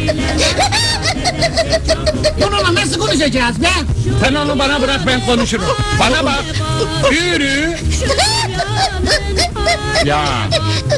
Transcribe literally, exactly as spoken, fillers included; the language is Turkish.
Bununla nasıl konuşacağız be? Sen onu bana bırak, ben konuşurum. Bana bak. Yürü. Ya